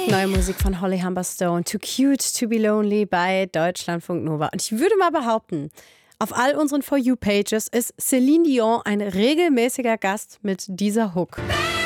Neue Musik von Holly Humberstone, Too Cute to be Lonely bei Deutschlandfunk Nova. Und ich würde mal behaupten, auf all unseren For You Pages ist Celine Dion ein regelmäßiger Gast mit dieser Hook.